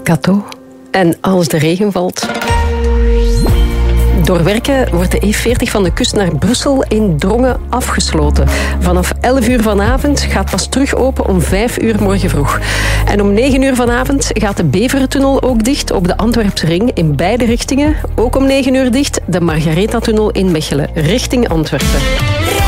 Cadeau. En als de regen valt... Door werken wordt de E40 van de kust naar Brussel in Drongen afgesloten. Vanaf 11 uur vanavond gaat pas terug open om 5 uur morgen vroeg. En om 9 uur vanavond gaat de Beverentunnel ook dicht op de Antwerpse ring in beide richtingen. Ook om 9 uur dicht de Margaretha-tunnel in Mechelen richting Antwerpen.